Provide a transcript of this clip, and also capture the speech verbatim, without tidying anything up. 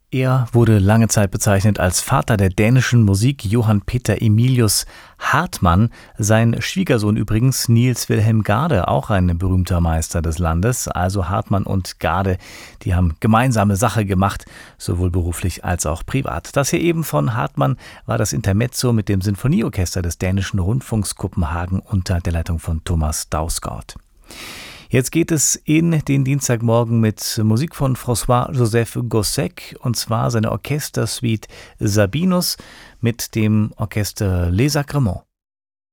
Er wurde lange Zeit bezeichnet als Vater der dänischen Musik, Johann Peter Emilius Hartmann. Sein Schwiegersohn übrigens, Niels Wilhelm Gade, auch ein berühmter Meister des Landes. Also Hartmann und Gade, die haben gemeinsame Sache gemacht, sowohl beruflich als auch privat. Das hier eben von Hartmann war das Intermezzo mit dem Sinfonieorchester des Dänischen Rundfunks Kopenhagen unter der Leitung von Thomas Dausgaard. Jetzt geht es in den Dienstagmorgen mit Musik von François-Joseph Gossec, und zwar seine Orchestersuite Sabinus mit dem Orchester Les Sacrements.